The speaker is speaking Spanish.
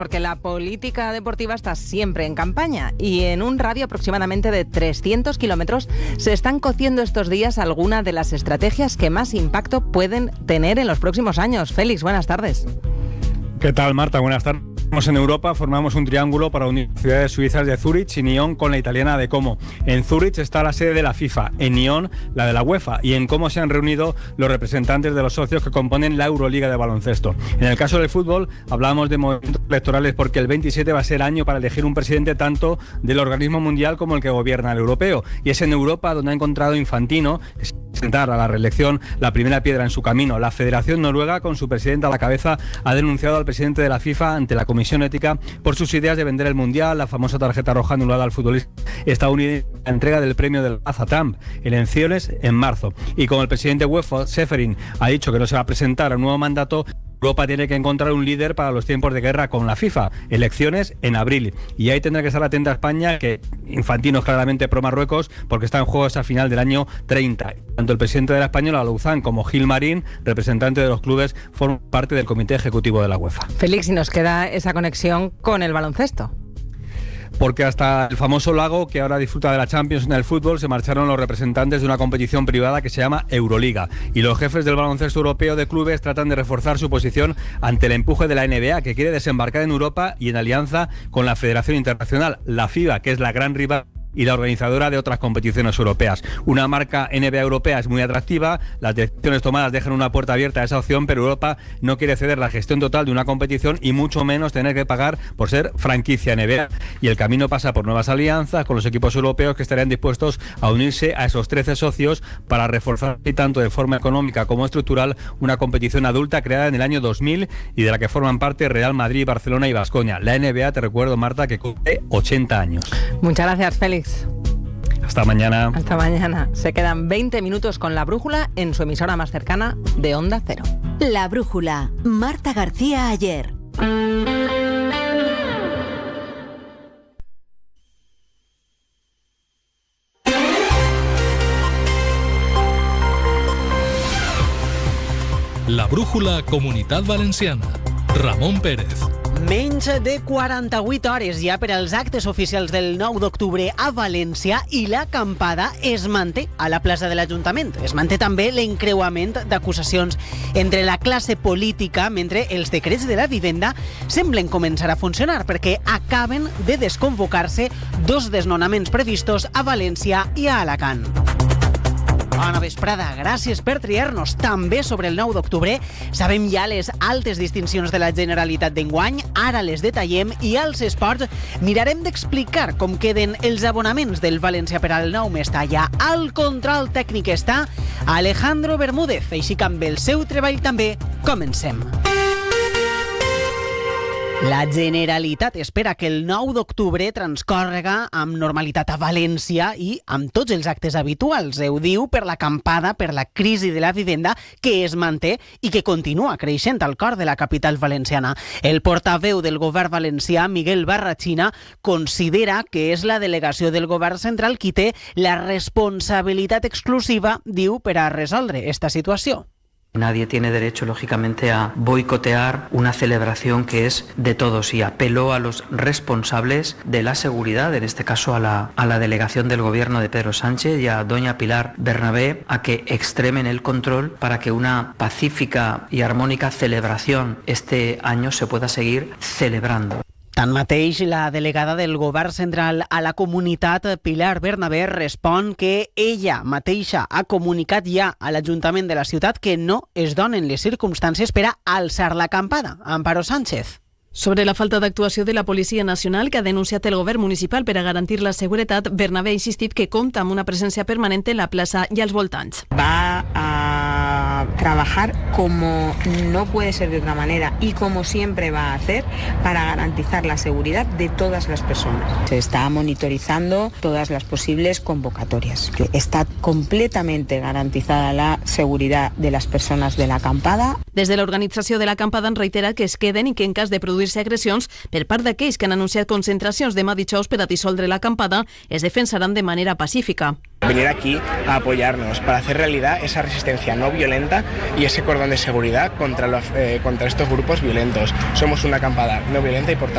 Porque la política deportiva está siempre en campaña y en un radio aproximadamente de 300 kilómetros se están cociendo estos días algunas de las estrategias que más impacto pueden tener en los próximos años. Félix, buenas tardes. ¿Qué tal, Marta? Buenas tardes. En Europa formamos un triángulo para unir las ciudades suizas de Zúrich y Nyon con la italiana de Como. En Zúrich está la sede de la FIFA, en Nyon la de la UEFA y en Como se han reunido los representantes de los socios que componen la Euroliga de baloncesto. En el caso del fútbol hablábamos de movimientos electorales porque el 27 va a ser año para elegir un presidente tanto del organismo mundial como el que gobierna el europeo. Y es en Europa donde ha encontrado Infantino que se va a presentar a la reelección la primera piedra en su camino. La Federación Noruega, con su presidente a la cabeza, ha denunciado al presidente de la FIFA ante la Comisión Ética por sus ideas de vender el Mundial, la famosa tarjeta roja anulada al futbolista estadounidense, la entrega del premio del a Trump, elecciones en marzo. Y como el presidente UEFA, Seferin, ha dicho que no se va a presentar a un nuevo mandato, Europa tiene que encontrar un líder para los tiempos de guerra con la FIFA. Elecciones en abril. Y ahí tendrá que estar atenta a España, que Infantino es claramente pro Marruecos, porque está en juego esa final del año 30. Tanto el presidente de la Española, Louzán, como Gil Marín, representante de los clubes, forman parte del comité ejecutivo de la UEFA. Félix, y nos queda esa conexión con el baloncesto. Porque hasta el famoso lago, que ahora disfruta de la Champions en el fútbol, se marcharon los representantes de una competición privada que se llama Euroliga. Y los jefes del baloncesto europeo de clubes tratan de reforzar su posición ante el empuje de la NBA, que quiere desembarcar en Europa y en alianza con la Federación Internacional, la FIBA, que es la gran rival y la organizadora de otras competiciones europeas. Una marca NBA europea es muy atractiva, las decisiones tomadas dejan una puerta abierta a esa opción, pero Europa no quiere ceder la gestión total de una competición y mucho menos tener que pagar por ser franquicia NBA. Y el camino pasa por nuevas alianzas con los equipos europeos que estarían dispuestos a unirse a esos 13 socios para reforzar tanto de forma económica como estructural una competición adulta creada en el año 2000 y de la que forman parte Real Madrid, Barcelona y Baskonia. La NBA, te recuerdo, Marta, que cumple 80 años. Muchas gracias, Félix. Hasta mañana. Hasta mañana. Se quedan 20 minutos con La Brújula en su emisora más cercana de Onda Cero. La Brújula. Marta García Ayer. La Brújula Comunitat Valenciana. Ramon Pérez. Menys de 48 hores ja per als actes oficials del 9 d'octubre a València i l'acampada es manté a la plaça de l'Ajuntament. Es manté també l'encreuament d'acusacions entre la classe política mentre els decrets de la vivenda semblen començar a funcionar perquè acaben de desconvocar-se 2 desnonaments previstos a València i a Alacant. Bona vesprada, gràcies per triar-nos. També sobre el 9 d'octubre sabem ja les altes distincions de la Generalitat d'enguany, ara les detallem i als esports mirarem d'explicar com queden els abonaments del València per al Nou Mestalla. Al control tècnic està Alejandro Bermúdez, així que amb el seu treball també comencem. La Generalitat espera que el 9 d'octubre transcórrega amb normalitat a València i amb tots els actes habituals. Ho diu per l'acampada, per la crisi de la vivenda que es manté i que continua creixent al cor de la capital valenciana. El portaveu del govern valencià, Miguel Barrachina, considera que és la delegació del govern central qui té la responsabilitat exclusiva, diu, per a resoldre esta situació. Nadie tiene derecho, lógicamente, a boicotear una celebración que es de todos y apelo a los responsables de la seguridad, en este caso a la delegación del gobierno de Pedro Sánchez y a doña Pilar Bernabé, a que extremen el control para que una pacífica y armónica celebración este año se pueda seguir celebrando. Tanmateix, la delegada del govern central a la comunitat, Pilar Bernabé, respon que ella mateixa ha comunicat ja a l'Ajuntament de la ciutat que no es donen les circumstàncies per a alçar l'acampada. Amparo Sánchez. Sobre la falta d'actuació de la Policia Nacional que ha denunciat el govern municipal per a garantir la seguretat, Bernabé ha insistit que compta amb una presència permanent en la plaça i als voltants. Va a trabajar como no puede ser de otra manera y como siempre va a hacer para garantizar la seguridad de todas las personas. Se está monitorizando todas las posibles convocatorias. Está completamente garantizada la seguridad de las personas de la acampada. Des de l'organització de l'acampada en reitera que es queden i que en cas de produir-se agressions per part d'aquells que han anunciat concentracions demà dijous per a dissoldre l'acampada es defensaran de manera pacífica. Venir aquí a apoyarnos para hacer realidad esa resistencia no violenta y ese cordón de seguridad contra estos grupos violentos. Somos una acampada no violenta y por tanto